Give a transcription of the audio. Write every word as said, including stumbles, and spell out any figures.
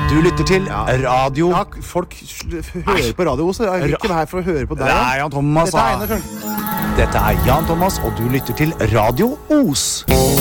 Du lytter til radio. Ja, folk sl- hører på Radio Os. Jeg er ikke her for å høre på deg. Det er Jan Thomas. Dette er Einar Skjønn. Dette er Jan Thomas, og du lytter til Radio Os.